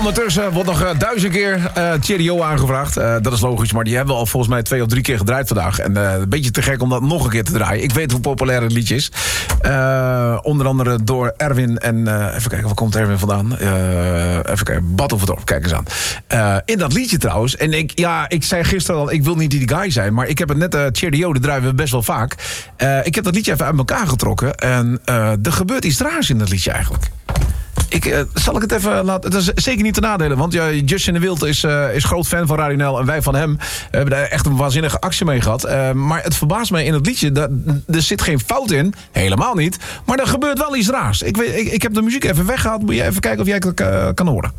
Ondertussen wordt nog 1000 keer Thierry aangevraagd. Dat is logisch, maar die hebben we al volgens mij 2 of 3 keer gedraaid vandaag. En een beetje te gek om dat nog een keer te draaien. Ik weet hoe populair het liedje is. Onder andere door Erwin en... even kijken, waar komt Erwin vandaan? Even kijken, Battenverdorp, kijk eens aan. In dat liedje trouwens. En ik zei gisteren al, ik wil niet die guy zijn. Maar ik heb het net, Thierry, dat draaien we best wel vaak. Ik heb dat liedje even uit elkaar getrokken. En er gebeurt iets raars in dat liedje eigenlijk. Zal ik het even laten... Het is zeker niet te nadelen, want Justin de Wild is groot fan van Radio NL... en wij van hem hebben daar echt een waanzinnige actie mee gehad. Maar het verbaast mij in het liedje, er zit geen fout in. Helemaal niet. Maar er gebeurt wel iets raars. Ik heb de muziek even weggehaald. Moet je even kijken of jij het kan horen.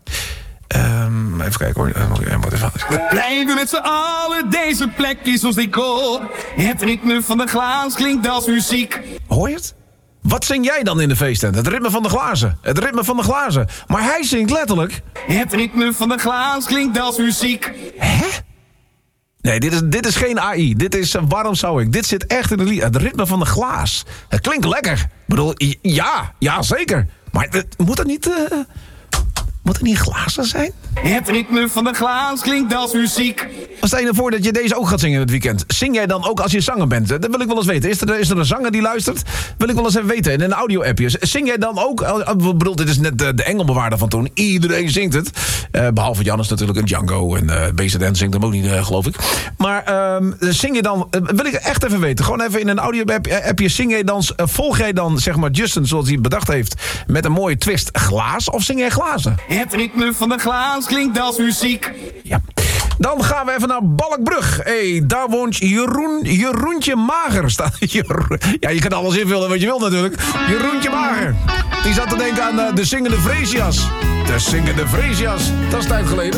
Even kijken hoor. We blijven met z'n allen, deze plek is ons decor. Het ritme van de glaas klinkt als muziek. Hoor je het? Wat zing jij dan in de feesttent? Het ritme van de glazen. Het ritme van de glazen. Maar hij zingt letterlijk... Het ritme van de glaas klinkt als muziek. Hè? Nee, dit is geen AI. Dit is waarom zou ik? Dit zit echt in de lied. Het ritme van de glaas. Het klinkt lekker. Ik bedoel, ja, zeker. Maar moet het niet... Moet het niet glazen zijn? Het ritme van de glaas klinkt als muziek. Stel je ervoor dat je deze ook gaat zingen in het weekend. Zing jij dan ook als je zanger bent? Dat wil ik wel eens weten. Is er een zanger die luistert? Wil ik wel eens even weten. In een audio-appje. Zing jij dan ook? Ik bedoel, dit is net de engelbewaarder van toen. Iedereen zingt het. Behalve Jannes natuurlijk en Django. En BZN zingt hem ook niet, geloof ik. Maar zing je dan... wil ik echt even weten. Gewoon even in een audio-appje. Zing jij dan... volg jij dan, zeg maar, Justin zoals hij bedacht heeft... met een mooie twist glaas? Of zing jij glazen? Het ritme van de glaas klinkt als muziek. Ja. Dan gaan we even naar Balkbrug. Daar woont Jeroentje Mager. Ja, je kan alles invullen wat je wil natuurlijk. Jeroentje Mager. Die zat te denken aan de zingende Vreesias. De zingende Vreesias. Dat is tijd geleden.